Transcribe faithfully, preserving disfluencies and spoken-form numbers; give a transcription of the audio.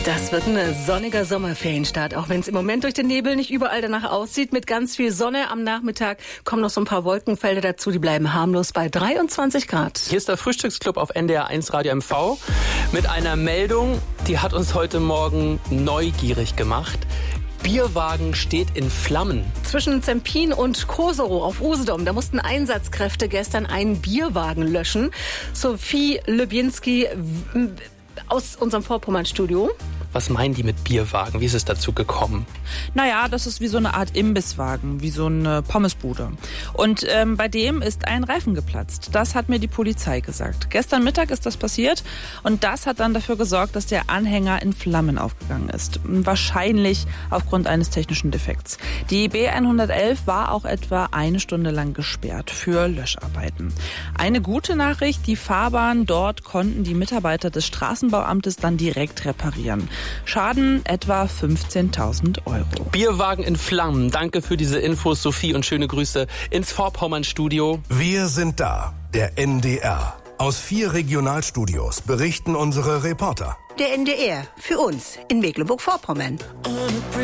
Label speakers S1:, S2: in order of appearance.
S1: Das wird ein sonniger Sommerferienstart, auch wenn es im Moment durch den Nebel nicht überall danach aussieht. Mit ganz viel Sonne am Nachmittag kommen noch so ein paar Wolkenfelder dazu, die bleiben harmlos bei dreiundzwanzig Grad.
S2: Hier ist der Frühstücksclub auf N D R eins Radio M V mit einer Meldung, die hat uns heute Morgen neugierig gemacht. Bierwagen steht in Flammen.
S1: Zwischen Zempin und Koserow auf Usedom, da mussten Einsatzkräfte gestern einen Bierwagen löschen. Sophie Lübinski aus unserem Vorpommern-Studio.
S2: Was meinen die mit Bierwagen? Wie ist es dazu gekommen?
S3: Naja, das ist wie so eine Art Imbisswagen, wie so eine Pommesbude. Und ähm, bei dem ist ein Reifen geplatzt. Das hat mir die Polizei gesagt. Gestern Mittag ist das passiert und das hat dann dafür gesorgt, dass der Anhänger in Flammen aufgegangen ist. Wahrscheinlich aufgrund eines technischen Defekts. Die B hundertelf war auch etwa eine Stunde lang gesperrt für Löscharbeiten. Eine gute Nachricht, die Fahrbahn dort konnten die Mitarbeiter des Straßenbauamtes dann direkt reparieren. Schaden etwa fünfzehntausend Euro.
S2: Bierwagen in Flammen. Danke für diese Infos, Sophie, und schöne Grüße ins Vorpommern-Studio.
S4: Wir sind da, der N D R. Aus vier Regionalstudios berichten unsere Reporter.
S5: Der N D R, für uns in Mecklenburg-Vorpommern.